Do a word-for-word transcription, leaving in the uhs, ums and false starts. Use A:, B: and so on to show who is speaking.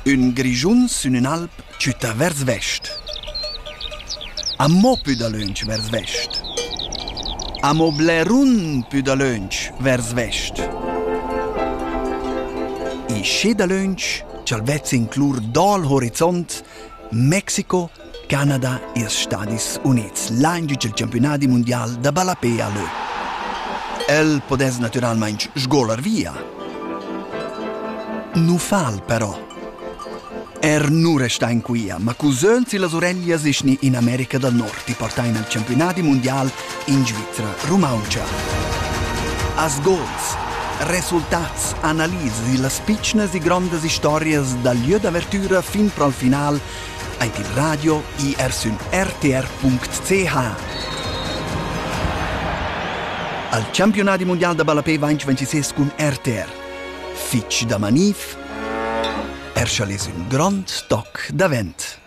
A: Un grigiun sün un alp ciutta vers vest. A mo più da lunch vers vest. A mo blerun più da lunch vers vest. I sche da lunch c'al vezz inclur dal horizont Mexico, Canada e Stadis Units, l'any del campionati mondial da balapé a lö. El podes naturalmente sgolar via. Nu fal però. Er nu resta in quia, ma cusöns e las oreglias isni in America del Nord i portain al campionati mondial in Svizzera, Romauncia. As gols, resultats, analisi e las piccnas e grandes historias dal lieu d'avertura fin pro al final ein il radio i er sun r t r punct c h. Al campionati mondial da balapé ventiventisei con R T R. Fitch da manif, er schales un grand stock da vent.